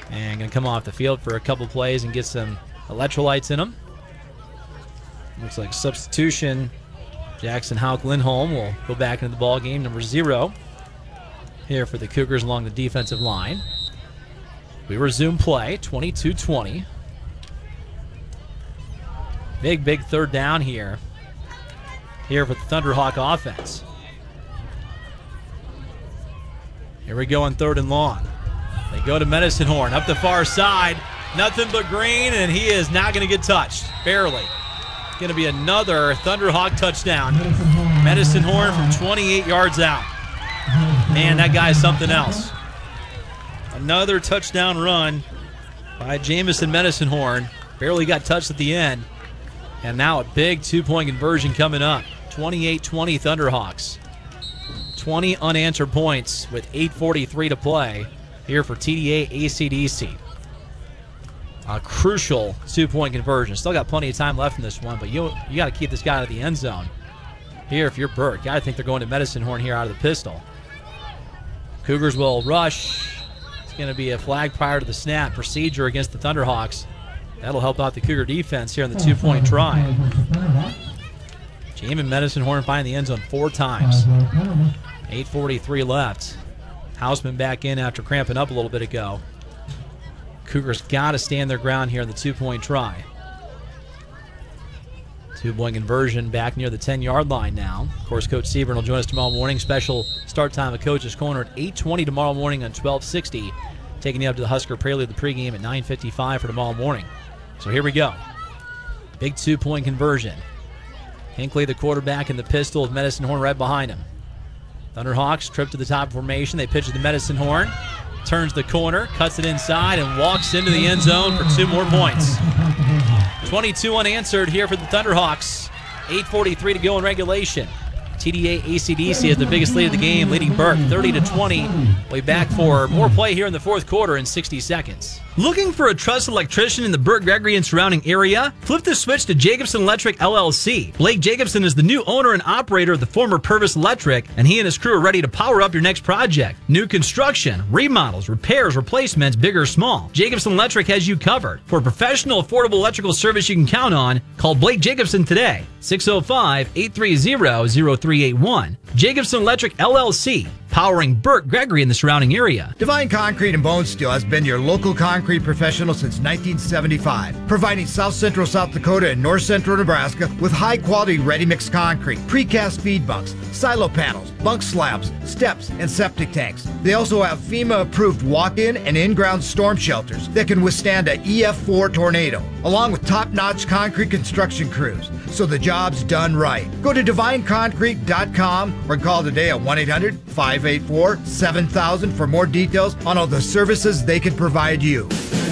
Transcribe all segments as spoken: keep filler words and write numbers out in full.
And going to come off the field for a couple plays and get some electrolytes in them. Looks like substitution. Jackson Hauk Lindholm will go back into the ball game, number zero, here for the Cougars along the defensive line. We resume play, twenty-two twenty. Big, big third down here. Here for the Thunderhawk offense. Here we go on third and long. They go to Medicine Horn up the far side. Nothing but green, and he is not going to get touched. Barely. Going to be another Thunderhawk touchdown. Medicine Horn from twenty-eight yards out. Man, that guy is something else. Another touchdown run by Jamison Medicine Horn. Barely got touched at the end. And now a big two-point conversion coming up. twenty-eight twenty Thunderhawks. twenty unanswered points with eight forty-three to play here for T D A A C D C. A crucial two-point conversion. Still got plenty of time left in this one, but you you got to keep this guy out of the end zone. Here, if you're Burke, got to think they're going to Medicine Horn here out of the pistol. Cougars will rush. It's going to be a flag prior to the snap. Procedure against the Thunderhawks. That'll help out the Cougar defense here in the two-point try. Jamin Medicine Horn finding the end zone four times. eight forty-three left. Hausman back in after cramping up a little bit ago. Cougars got to stand their ground here in the two-point try. Two-point conversion back near the ten-yard line now. Of course, Coach Seaburn will join us tomorrow morning. Special start time of Coach's Corner at eight twenty tomorrow morning on twelve sixty. Taking you up to the Husker Prelude, the pregame at nine fifty-five for tomorrow morning. So here we go. Big two-point conversion. Hinckley, the quarterback, in the pistol with Medicine Horn right behind him. Thunderhawks trip to the top formation. They pitch it to Medicine Horn. Turns the corner, cuts it inside, and walks into the end zone for two more points. twenty-two unanswered here for the Thunderhawks. eight forty-three to go in regulation. T D A A C D C has the biggest lead of the game, leading Burke thirty to twenty. We'll be back for more play here in the fourth quarter in sixty seconds. Looking for a trusted electrician in the Burke, Gregory, and surrounding area? Flip the switch to Jacobson Electric L L C. Blake Jacobson is the new owner and operator of the former Purvis Electric, and he and his crew are ready to power up your next project. New construction, remodels, repairs, replacements, big or small. Jacobson Electric has you covered. For professional, affordable electrical service you can count on, call Blake Jacobson today. six oh five, eight three zero, zero three eight one. Jacobson Electric L L C, powering Burke, Gregory, and the surrounding area. Divine Concrete and Bone Steel has been your local concrete professional since nineteen seventy-five, providing South Central South Dakota and North Central Nebraska with high-quality ready-mix concrete, precast feed bunks, silo panels, bunk slabs, steps, and septic tanks. They also have FEMA-approved walk-in and in-ground storm shelters that can withstand a E F four tornado, along with top-notch concrete construction crews, so the job's done right. Go to divine concrete dot com or call today at one eight hundred, five eight four, seven thousand for more details on all the services they can provide you.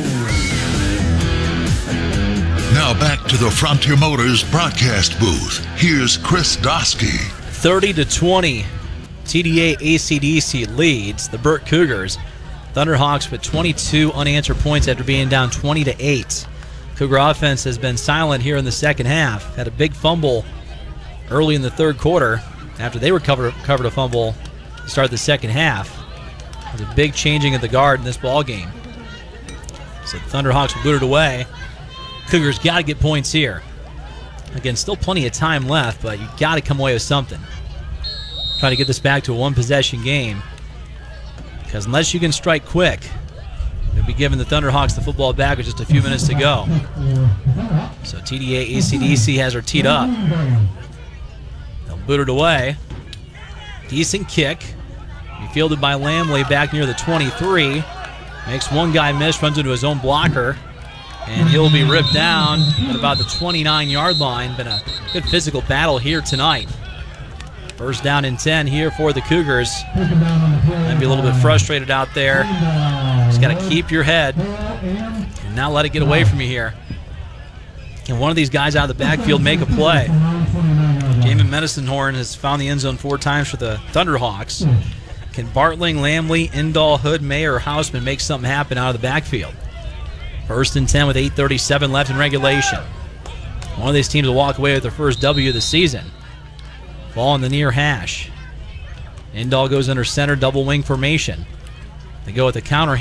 Now back to the Frontier Motors broadcast booth. Here's Chris Dosky. thirty to twenty. T D A A C D C leads the Burke Cougars. Thunderhawks with twenty-two unanswered points after being down twenty to eight. Cougar offense has been silent here in the second half. Had a big fumble early in the third quarter after they recovered covered a fumble to start the second half. It was a big changing of the guard in this ball game. So the Thunderhawks will boot it away. Cougars got to get points here. Again, still plenty of time left, but you got to come away with something. Try to get this back to a one-possession game, because unless you can strike quick, you'll be giving the Thunderhawks the football back with just a few minutes to go. So T D A A C D C has her teed up. They'll boot it away. Decent kick. Be fielded by Lamley back near the twenty-three. Makes one guy miss, runs into his own blocker, and he'll be ripped down at about the twenty-nine-yard line. Been a good physical battle here tonight. First down and ten here for the Cougars. Might be a little bit frustrated out there. Just got to keep your head and not let it get away from you here. Can one of these guys out of the backfield make a play? Jamin Medicine Horn has found the end zone four times for the Thunderhawks. Can Bartling, Lamley, Indahl, Hood, Mayer, or Hausman make something happen out of the backfield? First and ten with eight thirty-seven left in regulation. One of these teams will walk away with their first W of the season. Ball in the near hash. Indahl goes under center, double wing formation. They go with the counter